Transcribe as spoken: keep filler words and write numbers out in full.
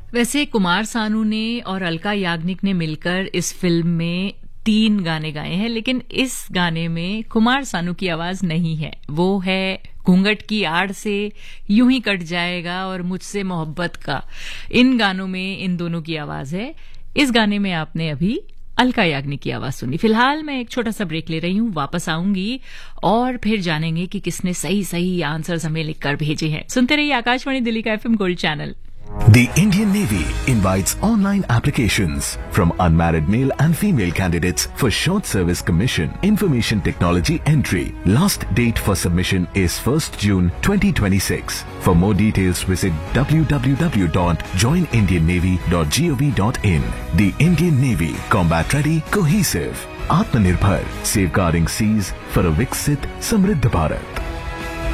वैसे कुमार सानू ने और अलका याग्निक ने मिलकर इस फिल्म में तीन गाने गाए हैं, लेकिन इस गाने में कुमार सानू की आवाज नहीं है। वो है घूंघट की आड़ से यूं ही कट जाएगा और मुझसे मोहब्बत का। इन गानों में इन दोनों की आवाज है। इस गाने में आपने अभी अलका याग्निक की आवाज सुनी। फिलहाल मैं एक छोटा सा ब्रेक ले रही हूं, वापस आऊंगी और फिर जानेंगे कि किसने सही सही आंसर्स हमें लिखकर भेजे हैं। सुनते रहिए आकाशवाणी दिल्ली का FM gold channel. The Indian Navy invites online applications from unmarried male and female candidates for short service commission information technology entry. Last date for submission is first June twenty twenty-six. For more details visit w w w dot join indian navy dot gov dot in. The Indian Navy, combat ready, cohesive, Atmanirbhar, safeguarding seas for a Viksit Samriddh Bharat.